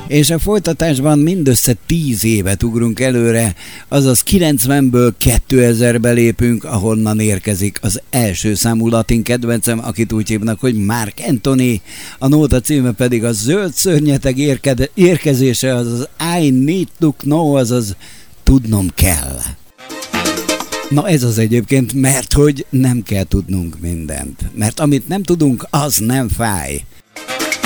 És a folytatásban mindössze 10 évet ugrunk előre, azaz 90-ből 2000-be lépünk, ahonnan érkezik az első számú latin kedvencem, akit úgy hívnak, hogy Marc Anthony. A nóta címe pedig a Zöld szörnyeteg érkezése, azaz I need to know, azaz tudnom kell. Na ez az egyébként, mert hogy nem kell tudnunk mindent. Mert amit nem tudunk, az nem fáj.